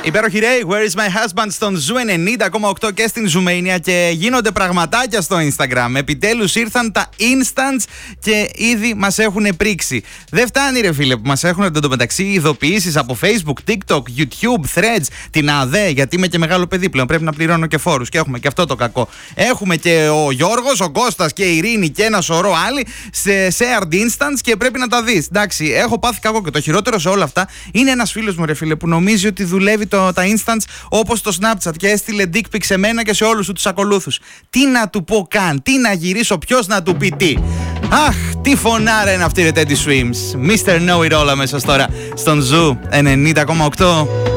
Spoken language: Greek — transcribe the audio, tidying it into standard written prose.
Υπέροχη Ray, Where is my husband στον Ζου 90,8 και στην Ζουμania και γίνονται πραγματάκια στο Instagram. Επιτέλους ήρθαν τα instants και ήδη μας έχουν πρίξει. Δεν φτάνει ρε φίλε που μας έχουν εντωμεταξύ ειδοποιήσεις από Facebook, TikTok, YouTube, Threads, την ΑΔΕ, γιατί είμαι και μεγάλο παιδί πλέον, πρέπει να πληρώνω και φόρους και έχουμε και αυτό το κακό. Έχουμε και ο Γιώργος, ο Κώστας και η Ειρήνη και ένα σωρό άλλοι σε shared instants και πρέπει να τα δεις. Εντάξει, έχω πάθει κακό και το χειρότερο σε όλα αυτά είναι ένας φίλος μου ρε φίλε που νομίζει ότι δουλεύει τα instants όπως το Snapchat και έστειλε dick pic σε μένα και σε όλους τους ακολούθους. Τι να του πω καν, τι να γυρίσω, ποιος να του πει τι. Αχ, τι φωνάρα είναι αυτή η Teddy Swims. Mr. Know It All αμέσως τώρα στον Ζου 90,8.